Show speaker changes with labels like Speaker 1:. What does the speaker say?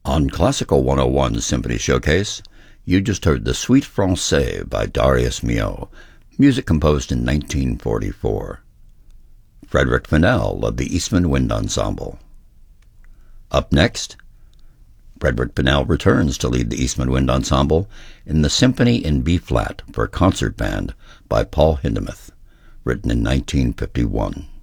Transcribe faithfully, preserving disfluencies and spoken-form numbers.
Speaker 1: On Classical one oh one Symphony Showcase, you just heard the Suite Francais by Darius Milhaud, music composed in nineteen forty-four. Frederick Fennell of the Eastman Wind Ensemble. Up next, Frederick Fennell returns to lead the Eastman Wind Ensemble in the Symphony in B-flat for concert band by Paul Hindemith, written in nineteen fifty-one.